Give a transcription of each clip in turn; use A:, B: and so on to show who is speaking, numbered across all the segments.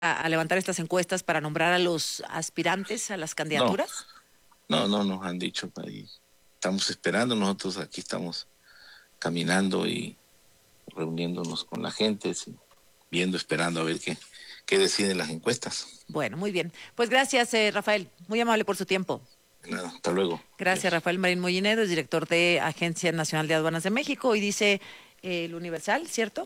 A: a levantar estas encuestas para nombrar a los aspirantes a las candidaturas?
B: No nos han dicho. Ahí estamos esperando, nosotros aquí estamos caminando y reuniéndonos con la gente, sí, viendo, esperando a ver qué deciden las encuestas.
A: Bueno, muy bien. Pues gracias, Rafael. Muy amable por su tiempo.
B: Nada, hasta luego.
A: Gracias, Rafael Marín Mollinedo, es director de Agencia Nacional de Aduanas de México, y dice el Universal, ¿cierto?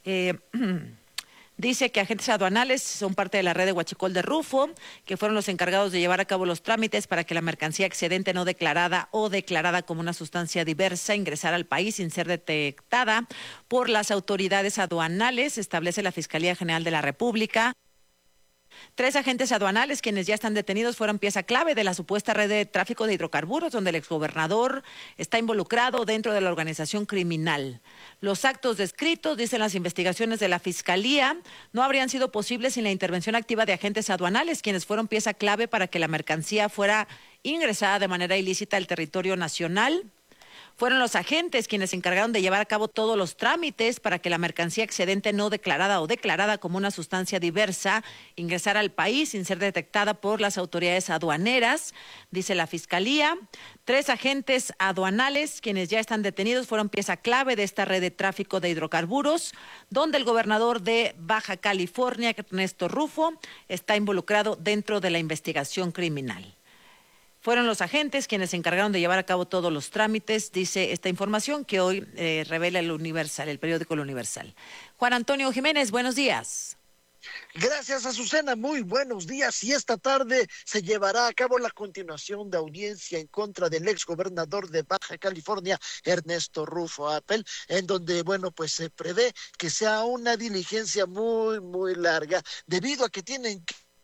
A: Dice que agentes aduanales son parte de la red de Huachicol de Rufo, que fueron los encargados de llevar a cabo los trámites para que la mercancía excedente no declarada o declarada como una sustancia diversa ingresara al país sin ser detectada por las autoridades aduanales, establece la Fiscalía General de la República. 3 agentes aduanales, quienes ya están detenidos, fueron pieza clave de la supuesta red de tráfico de hidrocarburos, donde el exgobernador está involucrado dentro de la organización criminal. Los actos descritos, dicen las investigaciones de la Fiscalía, no habrían sido posibles sin la intervención activa de agentes aduanales, quienes fueron pieza clave para que la mercancía fuera ingresada de manera ilícita al territorio nacional. Fueron los agentes quienes se encargaron de llevar a cabo todos los trámites para que la mercancía excedente no declarada o declarada como una sustancia diversa ingresara al país sin ser detectada por las autoridades aduaneras, dice la Fiscalía. 3 agentes aduanales, quienes ya están detenidos, fueron pieza clave de esta red de tráfico de hidrocarburos, donde el gobernador de Baja California, Ernesto Rufo, está involucrado dentro de la investigación criminal. Fueron los agentes quienes se encargaron de llevar a cabo todos los trámites, dice esta información que hoy revela el Universal, el periódico El Universal. Juan Antonio Jiménez, buenos días.
C: Gracias, Azucena, muy buenos días. Y esta tarde se llevará a cabo la continuación de audiencia en contra del exgobernador de Baja California, Ernesto Rufo Appel, en donde, pues se prevé que sea una diligencia muy larga, debido a que tienen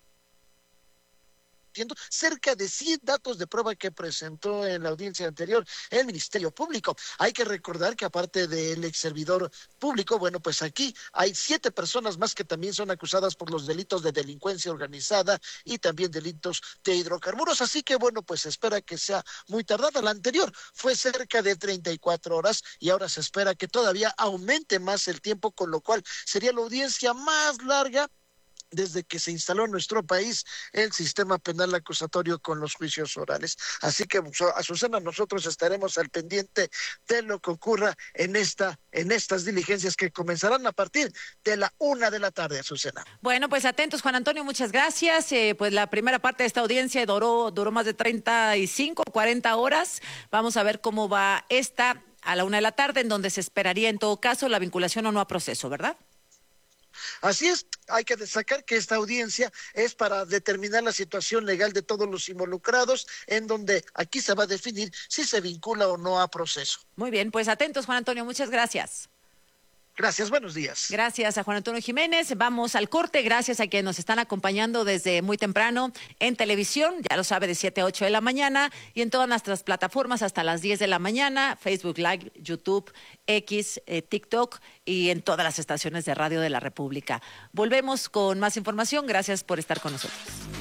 C: cerca de 100 datos de prueba que presentó en la audiencia anterior el Ministerio Público. Hay que recordar que aparte del ex servidor público, pues aquí hay 7 personas más que también son acusadas por los delitos de delincuencia organizada y también delitos de hidrocarburos. Así que pues se espera que sea muy tardada. La anterior fue cerca de 34 horas y ahora se espera que todavía aumente más el tiempo, con lo cual sería la audiencia más larga desde que se instaló en nuestro país el sistema penal acusatorio con los juicios orales. Así que, Azucena, nosotros estaremos al pendiente de lo que ocurra en estas diligencias que comenzarán a partir de la 1 de la tarde, Azucena.
A: Bueno, pues atentos, Juan Antonio, muchas gracias. Pues la primera parte de esta audiencia duró más de 35, 40 horas. Vamos a ver cómo va esta a la 1 de la tarde, en donde se esperaría en todo caso la vinculación o no a proceso, ¿verdad?
C: Así es, hay que destacar que esta audiencia es para determinar la situación legal de todos los involucrados, en donde aquí se va a definir si se vincula o no a proceso.
A: Muy bien, pues atentos, Juan Antonio, muchas gracias.
C: Gracias, buenos días.
A: Gracias a Juan Antonio Jiménez. Vamos al corte, gracias a quienes nos están acompañando desde muy temprano en televisión, ya lo sabe, de 7 a 8 de la mañana, y en todas nuestras plataformas hasta las 10 de la mañana, Facebook Live, YouTube, X, TikTok y en todas las estaciones de radio de la República. Volvemos con más información, gracias por estar con nosotros.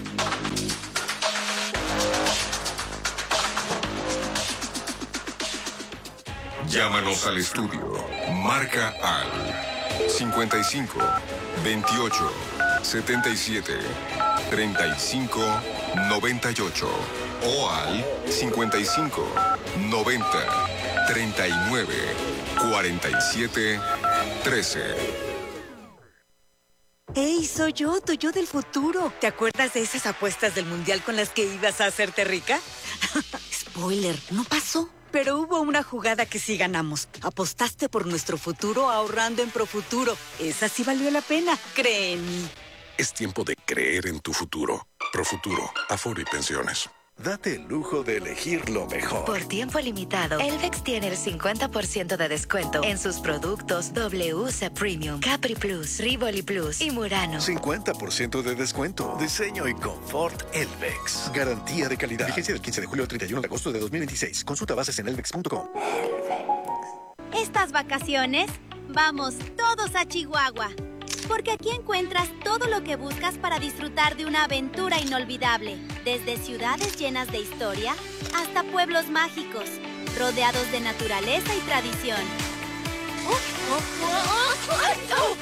D: Llámanos al estudio. Marca al 55 28 77 35 98 o al 55 90 39 47 13.
E: ¡Hey, soy yo, tu yo del futuro! ¿Te acuerdas de esas apuestas del Mundial con las que ibas a hacerte rica? Spoiler, no pasó. Pero hubo una jugada que sí ganamos. Apostaste por nuestro futuro ahorrando en Profuturo. Esa sí valió la pena, cree en mí.
F: Es tiempo de creer en tu futuro. Profuturo, Afore y Pensiones.
G: Date el lujo de elegir lo mejor.
H: Por tiempo limitado, Elvex tiene el 50% de descuento en sus productos WC Premium, Capri Plus, Rivoli Plus y Murano.
G: 50% de descuento. Diseño y confort Elvex. Garantía de calidad. Vigencia del 15 de julio al 31 de agosto de 2026. Consulta bases en elvex.com.
I: Estas vacaciones, vamos todos a Chihuahua. Porque aquí encuentras todo lo que buscas para disfrutar de una aventura inolvidable. Desde ciudades llenas de historia hasta pueblos mágicos, rodeados de naturaleza y tradición.